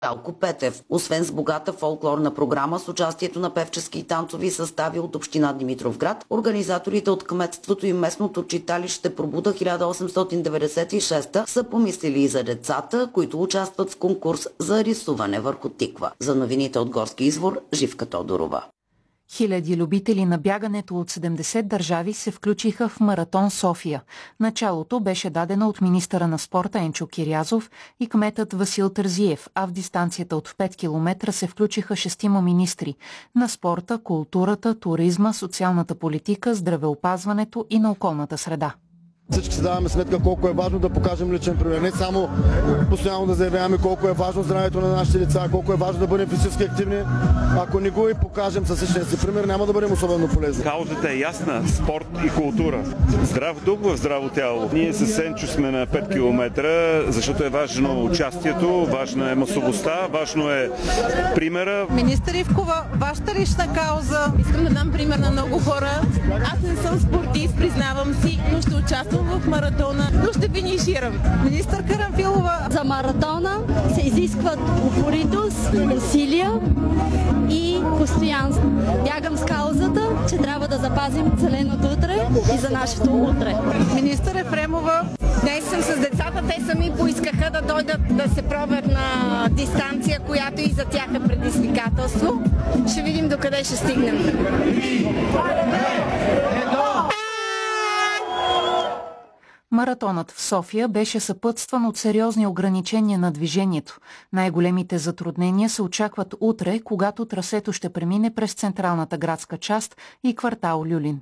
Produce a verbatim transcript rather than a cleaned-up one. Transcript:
Алко Петев. Освен с богата фолклорна програма с участието на певчески и танцови състави от община Димитровград, организаторите от кметството и местното читалище Пробуда хиляда осемстотин деветдесет и шеста са помислили и за децата, които участват в конкурс за рисуване върху тиква. За новините от Горски извор, Живка Тодорова. Хиляди любители на бягането от седемдесет държави се включиха в Маратон София. Началото беше дадено от министъра на спорта Енчо Кирязов и кметът Васил Тързиев, а в дистанцията от пет километра се включиха шестима министри на спорта, културата, туризма, социалната политика, здравеопазването и на околната среда. Всички си даваме сметка колко е важно да покажем личен пример. Не само постоянно да заявяваме колко е важно здравето на нашите деца, колко е важно да бъдем физически активни. Ако не го и покажем със личния си пример, няма да бъдем особено полезни. Каузата е ясна. Спорт и култура. Здрав дух в здраво тяло. Ние с Сенчо сме на пет километра, защото е важно участието, важна е масовостта, важно е примера. Министър Ивкова, вашата лична кауза. Искам да дам пример на много хора. Аз не съм спортист, признавам си, но ще участвам в маратона, но ще финиширам. Министър Карамфилова. За маратона се изискват упоритост, усилия и постоянство. Бягам с каузата, че трябва да запазим зеленото утре и за нашето утре. Министър Ефремова. Днес съм с децата, те сами поискаха да дойдат да се пробват на дистанция, която и за тях е предизвикателство. Ще видим докъде ще стигнем. Маратонът в София беше съпътстван от сериозни ограничения на движението. Най-големите затруднения се очакват утре, когато трасето ще премине през централната градска част и квартал Люлин.